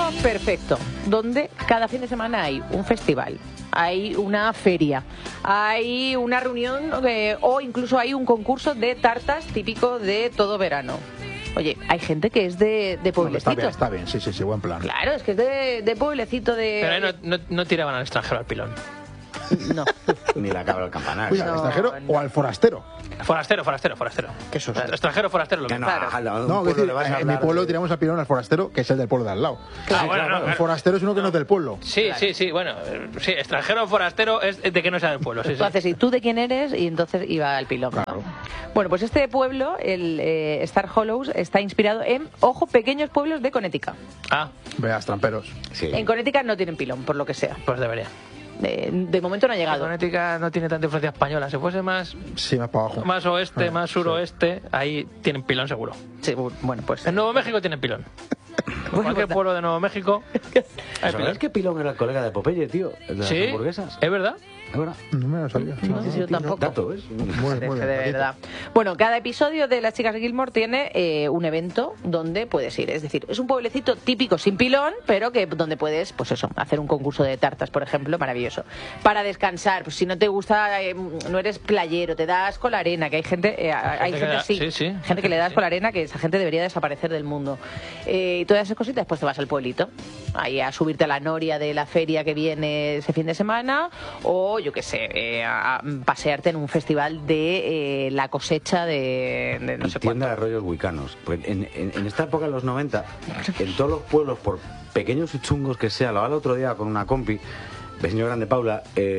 perfecto, donde cada fin de semana hay un festival, hay una feria, hay una reunión o incluso hay un concurso de tartas típico de todo verano. Oye, hay gente que es de pueblecito. Está bien, sí, buen plan. Claro, es que es de pueblecito de... Pero ahí no tiraban al extranjero al pilón. No. Ni la cabra al campanar. Cuida, ¿al extranjero o al forastero? Forastero. ¿Qué eso es? Extranjero, forastero. Lo mismo. No, que decir, en mi pueblo tiramos al pilón al forastero, que es el del pueblo de al lado. El forastero es uno que no es del pueblo. Sí, bueno, sí, extranjero, forastero es de que no sea del pueblo. Sí, entonces, ¿y tú de quién eres? Y entonces iba al pilón. Claro. Bueno, pues este pueblo, el Star Hollows, está inspirado en, ojo, pequeños pueblos de Connecticut. Veas, tramperos. Sí. En Connecticut no tienen pilón, por lo que sea. Pues debería. De momento no ha llegado. Connecticut no tiene tanta influencia española. Si fuese más... Sí, más para abajo. Más oeste, más suroeste, ahí tienen pilón seguro. Sí, bueno, pues... En Nuevo México tienen pilón. Cualquier pueblo de Nuevo México hay pilón. ¿Sabes que Pilón era el colega de Popeye, tío? El de las hamburguesas. ¿Es verdad? ¿Es verdad? No me lo sabía. Yo tampoco. Dato, ¿ves? Muy De bien, verdad. Bueno, cada episodio de Las Chicas de Gilmore tiene un evento donde puedes ir. Es decir, es un pueblecito típico sin pilón, pero que donde puedes, pues eso, hacer un concurso de tartas, por ejemplo, maravilloso. Para descansar, pues si no te gusta, no eres playero, te das con la arena, que hay gente, gente que le das con la arena, que esa gente debería desaparecer del mundo. Y todas esas cositas, pues te vas al pueblito, ahí a subirte a la noria de la feria que viene ese fin de semana, o yo qué sé, a pasearte en un festival de la cosecha de no sé tienda cuánto. de rollos wicanos. Pues en esta época, en los 90, en todos los pueblos, por pequeños y chungos que sea, lo hablaba el otro día con una compi, vecino grande Paula,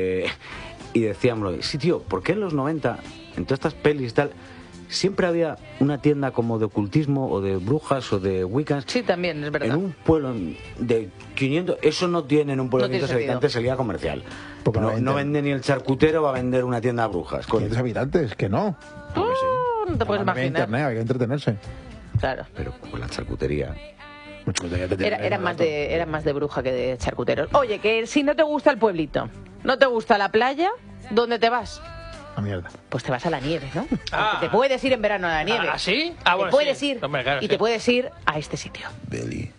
y decíamos, sí, tío, ¿por qué en los 90, en todas estas pelis y tal, siempre había una tienda como de ocultismo o de brujas o de wiccans? Sí, también, es verdad. En un pueblo de 500, eso no tiene en un pueblo de 500 habitantes salida comercial. Porque no vende ni el charcutero, va a vender una tienda de brujas. 500 habitantes, que no. No te puedes imaginar. Internet, hay que entretenerse. Claro. Pero con la charcutería... Eran más de bruja que de charcuteros. Oye, que si no te gusta el pueblito, no te gusta la playa, ¿dónde te vas? A mierda. Pues te vas a la nieve, ¿no? Te puedes ir en verano a la nieve. ¿Ah, sí? Bueno, te puedes sí. ir. Hombre, claro, y te puedes ir a este sitio. Billy.